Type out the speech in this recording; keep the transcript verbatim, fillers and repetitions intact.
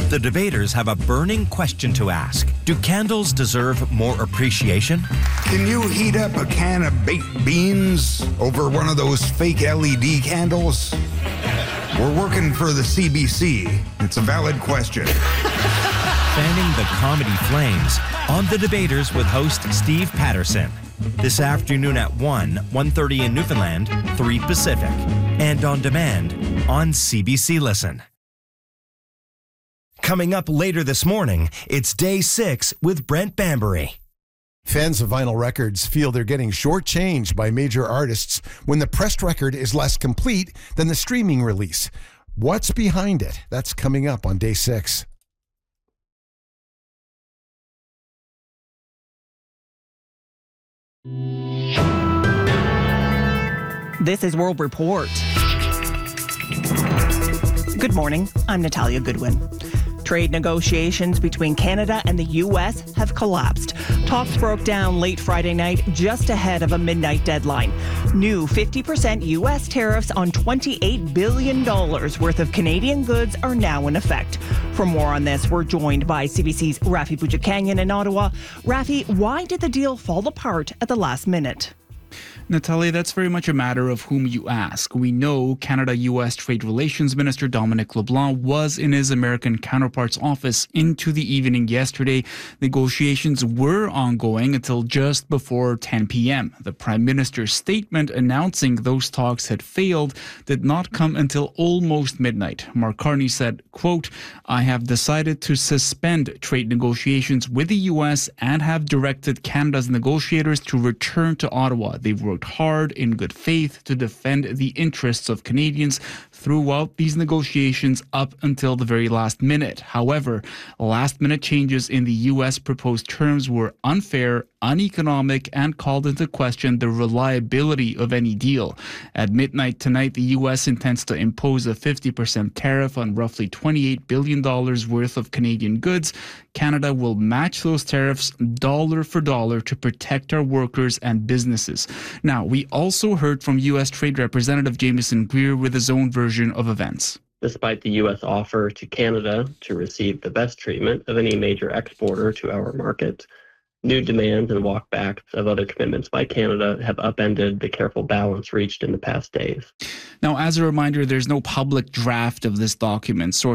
The debaters have a burning question to ask. Do candles deserve more appreciation? Can you heat up a can of baked beans over one of those fake L E D candles? We're working for the C B C. It's a valid question. Fanning the comedy flames on The Debaters with host Steve Patterson. This afternoon at one, one thirty in Newfoundland, three Pacific. And on demand on C B C Listen. Coming up later this morning, it's Day six with Brent Bambury. Fans of vinyl records feel they're getting shortchanged by major artists when the pressed record is less complete than the streaming release. What's behind it? That's coming up on Day six. This is World Report. Good morning. I'm Natalia Goodwin. Trade negotiations between Canada and the U S have collapsed. Talks broke down late Friday night just ahead of a midnight deadline. New fifty percent U S tariffs on twenty-eight billion dollars worth of Canadian goods are now in effect. For more on this, we're joined by C B C's Rafi Boudjikanian in Ottawa. Rafi, why did the deal fall apart at the last minute? Natalia, that's very much a matter of whom you ask. We know Canada-U S Trade Relations Minister Dominic LeBlanc was in his American counterpart's office into the evening yesterday. Negotiations were ongoing until just before ten p.m. The Prime Minister's statement announcing those talks had failed did not come until almost midnight. Mark Carney said, quote, "I have decided to suspend trade negotiations with the U S and have directed Canada's negotiators to return to Ottawa. They've worked hard in good faith to defend the interests of Canadians throughout these negotiations up until the very last minute. However, last-minute changes in the U S proposed terms were unfair, uneconomic, and called into question the reliability of any deal. At midnight tonight, the U S intends to impose a fifty percent tariff on roughly twenty-eight billion dollars worth of Canadian goods. Canada will match those tariffs dollar for dollar to protect our workers and businesses." Now, we also heard from U S Trade Representative Jameson Greer with his own version of events. Despite the U S offer to Canada to receive the best treatment of any major exporter to our market, new demands and walkbacks of other commitments by Canada have upended the careful balance reached in the past days. Now, as a reminder, there's no public draft of this document. Sources